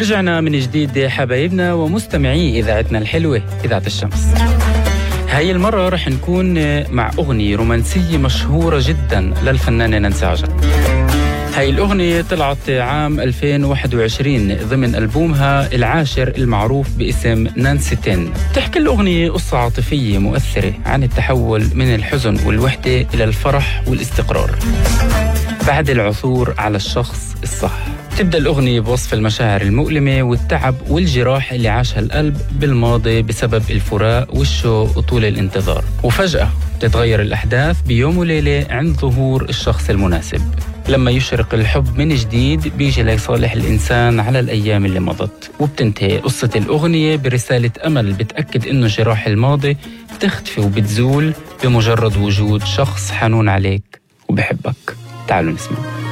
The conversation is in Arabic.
رجعنا من جديد حبايبنا ومستمعي إذاعتنا الحلوة إذاعة الشمس. هاي المرة رح نكون مع أغنية رومانسية مشهورة جدا للفنانة نانسي عجرم. هاي الأغنية طلعت عام 2021 ضمن ألبومها العاشر المعروف باسم نانسي 10. تحكي الأغنية قصة عاطفية مؤثرة عن التحول من الحزن والوحدة إلى الفرح والاستقرار بعد العثور على الشخص الصح. تبدأ الأغنية بوصف المشاعر المؤلمة والتعب والجراح اللي عاشها القلب بالماضي بسبب الفراق والشوق وطول الانتظار، وفجأة تتغير الأحداث بيوم وليلة عند ظهور الشخص المناسب. لما يشرق الحب من جديد بيجي ليصالح الإنسان على الأيام اللي مضت. وبتنتهي قصة الأغنية برسالة أمل بتأكد إنه جراح الماضي بتختفي وبتزول بمجرد وجود شخص حنون عليك وبحبك. تعالوا نسمع.